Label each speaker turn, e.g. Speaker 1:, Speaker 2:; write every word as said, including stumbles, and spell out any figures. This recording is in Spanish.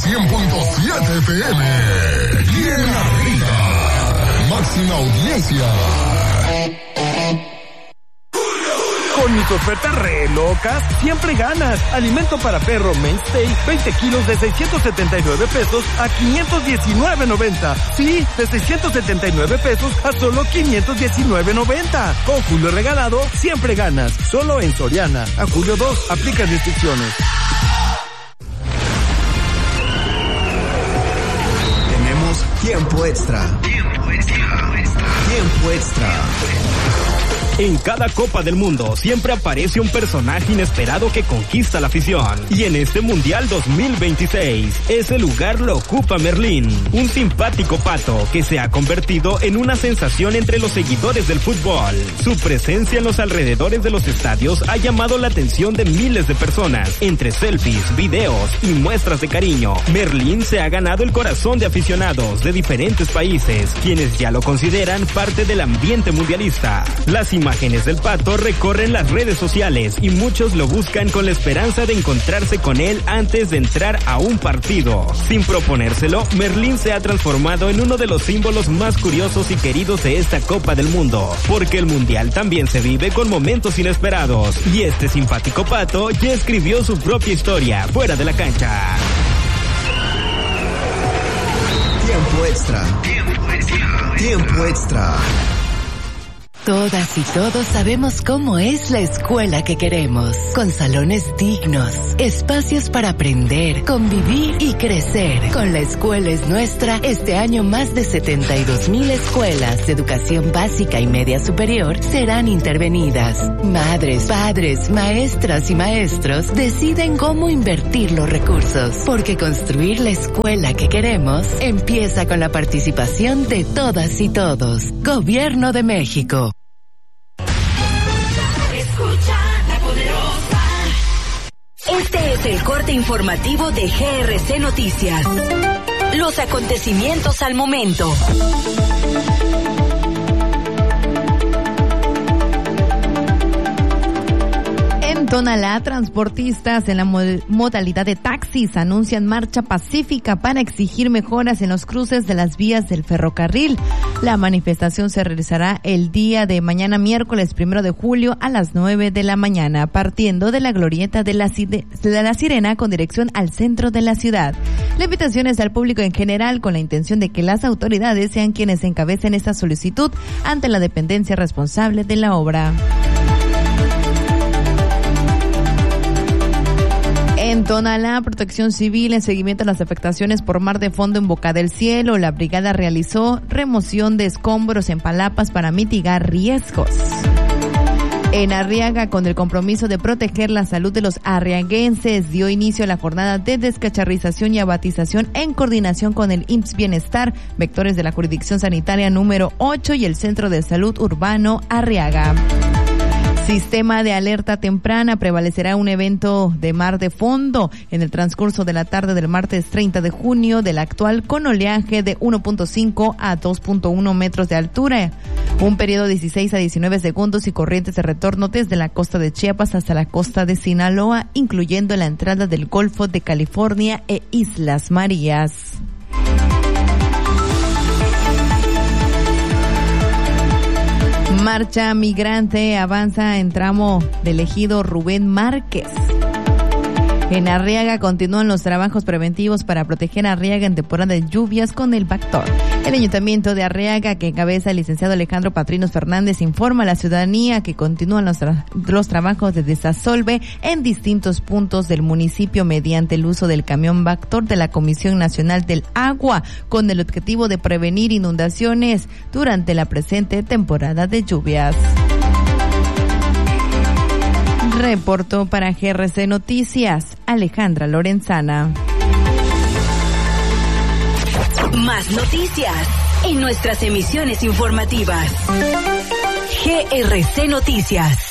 Speaker 1: cien punto siete F M. Bien arriba. Máxima audiencia.
Speaker 2: Con mis ofertas re locas, siempre ganas. Alimento para perro Mainstay, veinte kilos de seiscientos setenta y nueve pesos a quinientos diecinueve noventa. Sí, de seiscientos setenta y nueve pesos a solo quinientos diecinueve noventa. Con Julio regalado, siempre ganas. Solo en Soriana. A julio dos, aplica restricciones.
Speaker 3: Tenemos tiempo extra. Tiempo extra. Tiempo extra.
Speaker 4: En cada Copa del Mundo siempre aparece un personaje inesperado que conquista la afición. Y en este Mundial dos mil veintiséis, ese lugar lo ocupa Merlín, un simpático pato que se ha convertido en una sensación entre los seguidores del fútbol. Su presencia en los alrededores de los estadios ha llamado la atención de miles de personas, entre selfies, videos y muestras de cariño. Merlín se ha ganado el corazón de aficionados de diferentes países, quienes ya lo consideran parte del ambiente mundialista. Las imágenes del pato recorren las redes sociales y muchos lo buscan con la esperanza de encontrarse con él antes de entrar a un partido. Sin proponérselo, Merlín se ha transformado en uno de los símbolos más curiosos y queridos de esta Copa del Mundo, porque el Mundial también se vive con momentos inesperados, y este simpático pato ya escribió su propia historia fuera de la cancha.
Speaker 3: Tiempo extra. Tiempo extra. Tiempo extra.
Speaker 5: Todas y todos sabemos cómo es la escuela que queremos, con salones dignos, espacios para aprender, convivir y crecer. Con La Escuela es Nuestra, este año más de setenta y dos mil escuelas de educación básica y media superior serán intervenidas. Madres, padres, maestras y maestros deciden cómo invertir los recursos, porque construir la escuela que queremos empieza con la participación de todas y todos. Gobierno de México.
Speaker 6: Este es el corte informativo de G R C Noticias. Los acontecimientos al momento.
Speaker 7: En Tonalá, transportistas en la modalidad de taxis anuncian marcha pacífica para exigir mejoras en los cruces de las vías del ferrocarril. La manifestación se realizará el día de mañana, miércoles primero de julio, a las nueve de la mañana, partiendo de la glorieta de la, de la Sirena con dirección al centro de la ciudad. La invitación es al público en general, con la intención de que las autoridades sean quienes encabecen esta solicitud ante la dependencia responsable de la obra. En Tonalá, Protección Civil, en seguimiento a las afectaciones por mar de fondo en Boca del Cielo, la brigada realizó remoción de escombros en palapas para mitigar riesgos. En Arriaga, con el compromiso de proteger la salud de los arriaguenses, dio inicio a la jornada de descacharrización y abatización en coordinación con el I M S S Bienestar, vectores de la jurisdicción sanitaria número ocho y el Centro de Salud Urbano Arriaga. Sistema de alerta temprana, prevalecerá un evento de mar de fondo en el transcurso de la tarde del martes treinta de junio del actual, con oleaje de uno punto cinco a dos punto uno metros de altura, un periodo de dieciséis a diecinueve segundos y corrientes de retorno desde la costa de Chiapas hasta la costa de Sinaloa, incluyendo la entrada del Golfo de California e Islas Marías. Marcha migrante avanza en tramo del ejido Rubén Márquez. En Arriaga continúan los trabajos preventivos para proteger a Arriaga en temporada de lluvias con el Bactor. El Ayuntamiento de Arriaga, que encabeza el licenciado Alejandro Patrinos Fernández, informa a la ciudadanía que continúan los, tra- los trabajos de desasolve en distintos puntos del municipio mediante el uso del camión Bactor de la Comisión Nacional del Agua, con el objetivo de prevenir inundaciones durante la presente temporada de lluvias. Reportó para G R C Noticias, Alejandra Lorenzana.
Speaker 6: Más noticias en nuestras emisiones informativas. G R C Noticias.